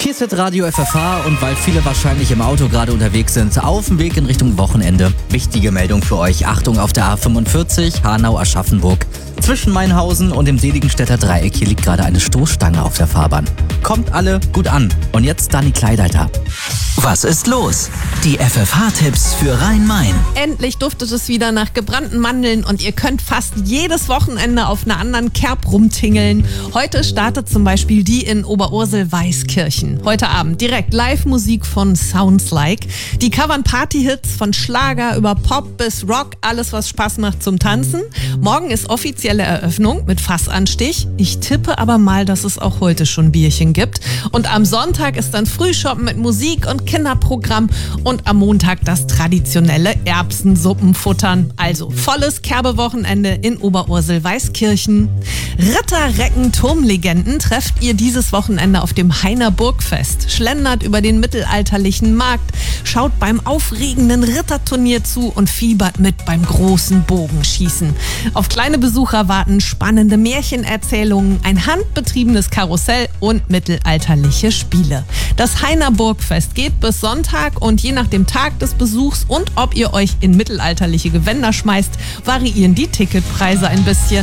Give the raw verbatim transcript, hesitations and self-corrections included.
Hier ist jetzt Radio F F H und weil viele wahrscheinlich im Auto gerade unterwegs sind, auf dem Weg in Richtung Wochenende. Wichtige Meldung für euch. Achtung auf der A fünfundvierzig, Hanau-Aschaffenburg. Zwischen Mainhausen und dem Seligenstädter Dreieck, hier liegt gerade eine Stoßstange auf der Fahrbahn. Kommt alle gut an. Und jetzt Dani Kleidalter. Was ist los? Die F F H-Tipps für Rhein-Main. Endlich duftet es wieder nach gebrannten Mandeln und ihr könnt fast jedes Wochenende auf einer anderen Kerb rumtingeln. Heute startet zum Beispiel die in Oberursel-Weißkirchen. Heute Abend direkt Live-Musik von Sounds Like. Die covern Party-Hits von Schlager über Pop bis Rock, alles was Spaß macht zum Tanzen. Morgen ist offizielle Eröffnung mit Fassanstich. Ich tippe aber mal, dass es auch heute schon Bierchen gibt. Und am Sonntag ist dann Frühshoppen mit Musik und Kinderprogramm und am Montag das traditionelle Erbsensuppenfuttern. Also volles Kerbewochenende in Oberursel-Weißkirchen. Ritter-Recken-Turmlegenden trefft ihr dieses Wochenende auf dem Hainer Burgfest. Schlendert über den mittelalterlichen Markt, schaut beim aufregenden Ritterturnier zu und fiebert mit beim großen Bogenschießen. Auf kleine Besucher warten spannende Märchenerzählungen, ein handbetriebenes Karussell und mittelalterliche Spiele. Das Hainer Burgfest geht bis Sonntag und je nach dem Tag des Besuchs und ob ihr euch in mittelalterliche Gewänder schmeißt, variieren die Ticketpreise ein bisschen.